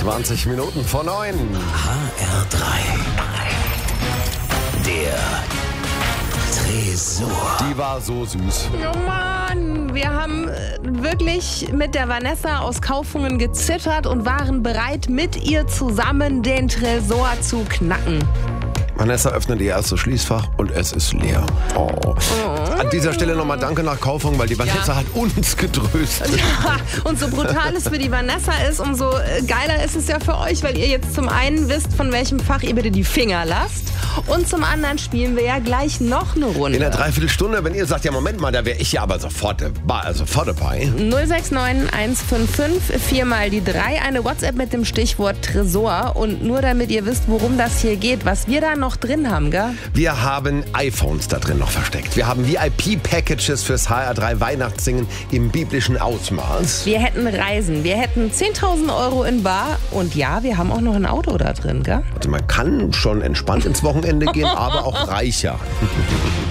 20 Minuten vor 9. HR3. Der Tresor. Die war so süß. Oh Mann, wir haben wirklich mit der Vanessa aus Kaufungen gezittert und waren bereit, mit ihr zusammen den Tresor zu knacken. Vanessa öffnet ihr erstes Schließfach und es ist leer. Oh. An dieser Stelle nochmal Danke nach Kaufung, weil die Vanessa hat uns getröstet. Ja, und so brutal es für die Vanessa ist, umso geiler ist es ja für euch, weil ihr jetzt zum einen wisst, von welchem Fach ihr bitte die Finger lasst. Und zum anderen spielen wir ja gleich noch eine Runde. In einer Dreiviertelstunde, wenn ihr sagt, ja Moment mal, da wäre ich ja aber sofort dabei. 069 155 4 mal die 3, eine WhatsApp mit dem Stichwort Tresor. Und nur damit ihr wisst, worum das hier geht, was wir da noch drin haben, gell? Wir haben iPhones da drin noch versteckt. Wir haben VIP-Packages fürs HR3 Weihnachtssingen im biblischen Ausmaß. Wir hätten Reisen, wir hätten 10.000 Euro in bar und ja, wir haben auch noch ein Auto da drin, gell? Also man kann schon entspannt ins Wochenende gehen, aber auch reicher.